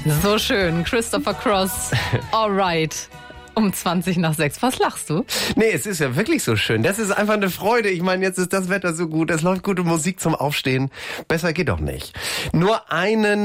So schön. Christopher Cross. Alright. Um 6:20. Was lachst du? Nee, es ist ja wirklich so schön. Das ist einfach eine Freude. Ich meine, jetzt ist das Wetter so gut. Es läuft gute Musik zum Aufstehen. Besser geht doch nicht. Nur einen